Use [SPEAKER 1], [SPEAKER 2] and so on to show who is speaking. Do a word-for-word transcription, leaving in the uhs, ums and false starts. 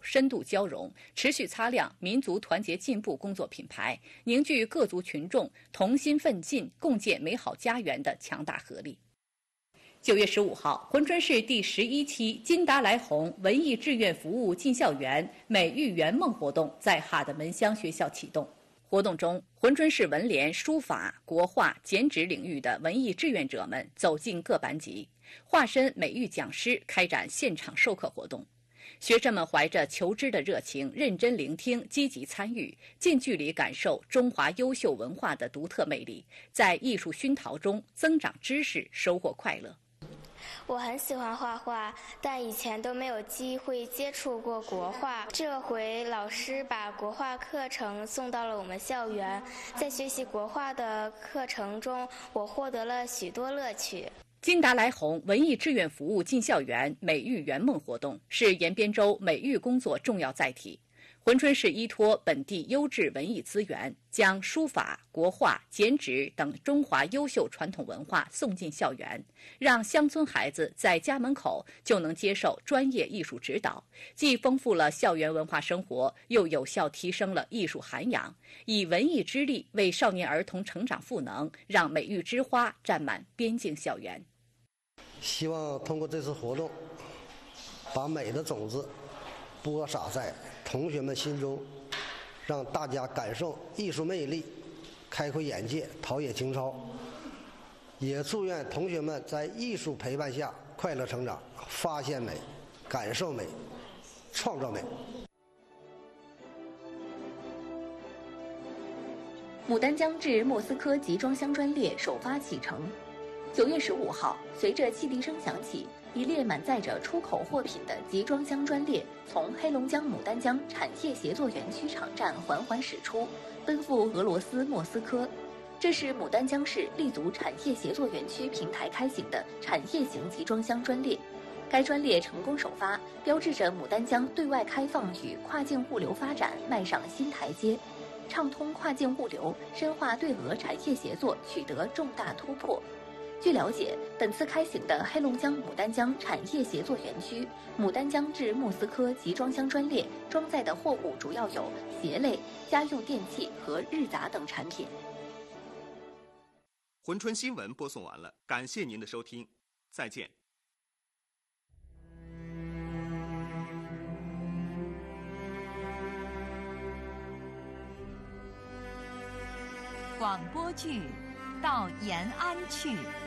[SPEAKER 1] 深度交融，持续擦亮民族团结进步工作品牌，凝聚各族群众同心奋进、共建美好家园的强大合力。九月十五号，珲春市第十一期金达莱红文艺志愿服务进校园美育圆梦活动在哈德门乡学校启动。活动中，珲春市文联、书法、国画、剪纸领域的文艺志愿者们走进各班级，化身美育讲师，开展现场授课活动。学生们怀着求知的热情，认真聆听，积极参与，近距离感受中华优秀文化的独特魅力，在艺术熏陶中增长知识，收获快乐。
[SPEAKER 2] 我很喜欢画画，但以前都没有机会接触过国画。这回老师把国画课程送到了我们校园，在学习国画的课程中，我获得了许多乐趣。
[SPEAKER 1] 金达莱红文艺志愿服务进校园美育圆梦活动是延边州美育工作重要载体。珲春市依托本地优质文艺资源，将书法、国画、剪纸等中华优秀传统文化送进校园，让乡村孩子在家门口就能接受专业艺术指导，既丰富了校园文化生活，又有效提升了艺术涵养，以文艺之力为少年儿童成长赋能，让美育之花占满边境校园。
[SPEAKER 3] 希望通过这次活动，把美的种子播撒在同学们心中，让大家感受艺术魅力，开阔眼界，陶冶情操。也祝愿同学们在艺术陪伴下快乐成长，发现美，感受美，创造美。
[SPEAKER 4] 牡丹江至莫斯科集装箱专列首发启程。九月十五号，随着汽笛声响起，一列满载着出口货品的集装箱专列从黑龙江牡丹江产业协作园区场站缓缓驶出，奔赴俄罗斯莫斯科。这是牡丹江市立足产业协作园区平台开行的产业型集装箱专列。该专列成功首发，标志着牡丹江对外开放与跨境物流发展迈上新台阶，畅通跨境物流，深化对俄产业协作取得重大突破。据了解，本次开行的黑龙江牡丹江产业协作园区牡丹江至莫斯科集装箱专列装载的货物主要有鞋类、家用电器和日杂等产品。
[SPEAKER 5] 珲春新闻播送完了，感谢您的收听，再见。
[SPEAKER 6] 广播剧《到延安去》。